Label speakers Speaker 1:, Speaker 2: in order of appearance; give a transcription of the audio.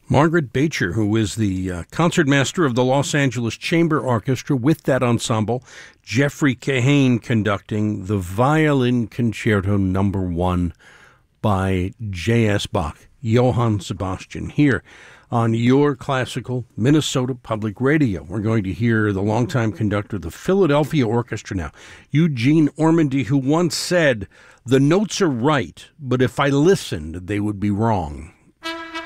Speaker 1: Margaret Beecher, who is the concertmaster of the Los Angeles Chamber Orchestra with that ensemble, Jeffrey Kahane conducting the Violin Concerto No. 1 by J.S. Bach, Johann Sebastian, here on your classical Minnesota Public Radio. We're going to hear the longtime conductor of the Philadelphia Orchestra now, Eugene Ormandy, who once said, "The notes are right, but if I listened, they would be wrong."